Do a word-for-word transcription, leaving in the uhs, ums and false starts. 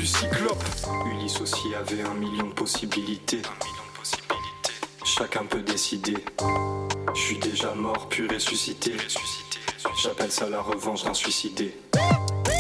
cyclope. Ulysse aussi avait un million de possibilités. Chacun peut décider. Je suis déjà mort puis ressuscité. J'appelle ça la revanche d'un suicidé.